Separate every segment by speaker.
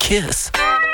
Speaker 1: Kiss.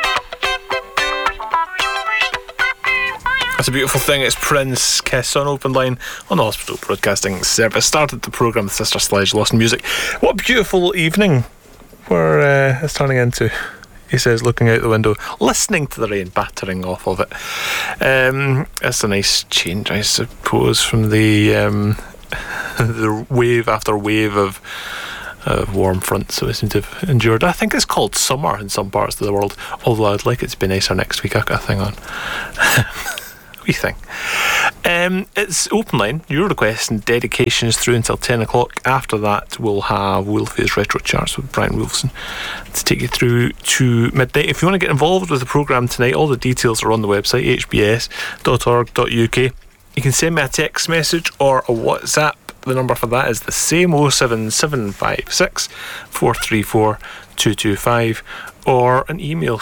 Speaker 2: That's a beautiful thing. It's Prince, Kiss on Open Line on the Hospital Broadcasting Service. Started the programme with Sister Sledge, Lost in Music. What a beautiful evening it's turning into. He says, looking out the window, listening to the rain battering off of it. It's a nice change, I suppose, from the wave after wave of warm fronts that we seem to have endured. I think it's called summer in some parts of the world, although I'd like it to be nicer next week. I've got a thing on. Wee thing. It's Open Line, your requests and dedications through until 10 o'clock. After that, we'll have Wolfie's Retro Charts with Brian Wilson to take you through to midnight. If you want to get involved with the programme tonight, all the details are on the website, hbs.org.uk. You can send me a text message or a WhatsApp. The number for that is the same, 07756 434 225, or an email,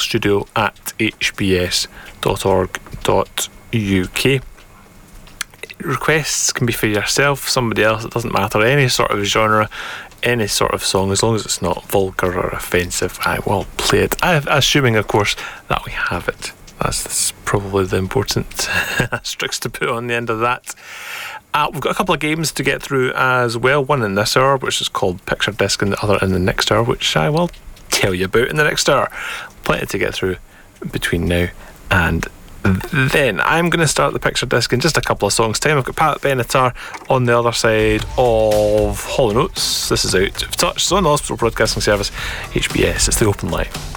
Speaker 2: studio@hbs.org.uk. Requests can be for yourself, somebody else, it doesn't matter, any sort of genre, any sort of song, as long as it's not vulgar or offensive, I will play it. Assuming, of course, that we have it. That's probably the important asterisks to put on the end of that. We've got a couple of games to get through as well. One in this hour, which is called Picture Disc, and the other in the next hour, which I will tell you about in the next hour. Plenty to get through between now and then. I'm going to start the Picture Disc in just a couple of songs' time. I've got Pat Benatar on the other side of Hall & Oates. This is Out of Touch. It's on the Hospital Broadcasting Service, HBS. It's the Open Line.